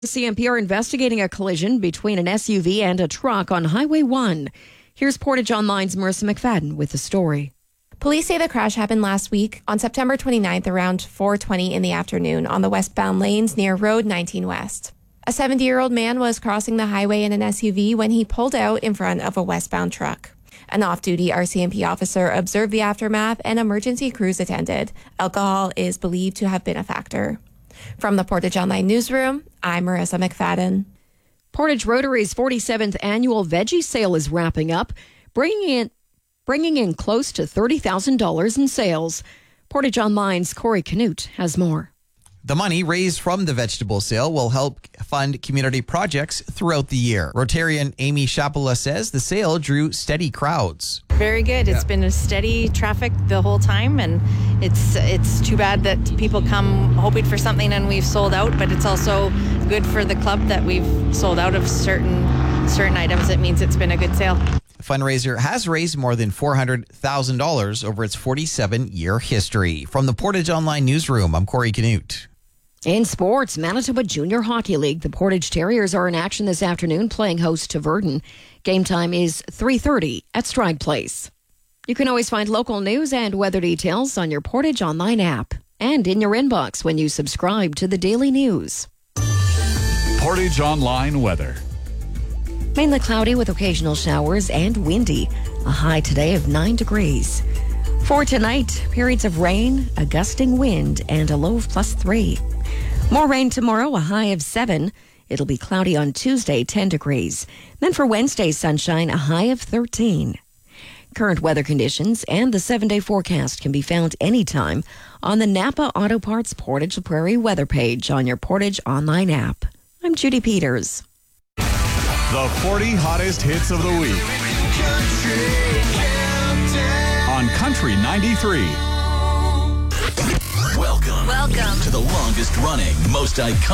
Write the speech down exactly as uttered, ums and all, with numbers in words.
C M P are investigating a collision between an S U V and a truck on Highway one. Here's Portage Online's Marissa McFadden with the story. Police say the crash happened last week on September twenty-ninth around four twenty in the afternoon on the westbound lanes near Road nineteen West. A seventy-year-old man was crossing the highway in an S U V when he pulled out in front of a westbound truck. An off-duty R C M P officer observed the aftermath and emergency crews attended. Alcohol is believed to have been a factor. From the Portage Online newsroom, I'm Marissa McFadden. Portage Rotary's forty-seventh annual veggie sale is wrapping up, bringing in, bringing in close to thirty thousand dollars in sales. Portage Online's Corey Canute has more. The money raised from the vegetable sale will help fund community projects throughout the year. Rotarian Amy Shapula says the sale drew steady crowds. Very good. It's yeah. been a steady traffic the whole time, and it's it's too bad that people come hoping for something and we've sold out, but it's also good for the club that we've sold out of certain certain items. It means it's been a good sale. The fundraiser has raised more than four hundred thousand dollars over its forty-seven-year history. From the Portage Online newsroom, I'm Corey Canute. In sports, Manitoba Junior Hockey League, the Portage Terriers are in action this afternoon playing host to Verdun. Game time is three thirty at Stride Place. You can always find local news and weather details on your Portage Online app and in your inbox when you subscribe to the Daily News. Portage Online weather. Mainly cloudy with occasional showers and windy. A high today of nine degrees. For tonight, periods of rain, a gusting wind, and a low of plus three. More rain tomorrow, a high of seven. It'll be cloudy on Tuesday, ten degrees. Then for Wednesday, sunshine, a high of thirteen. Current weather conditions and the seven-day forecast can be found anytime on the Napa Auto Parts Portage Prairie weather page on your Portage Online app. I'm Judy Peters. The forty hottest hits of the week on Country ninety-three. Welcome. Welcome to the longest running, most iconic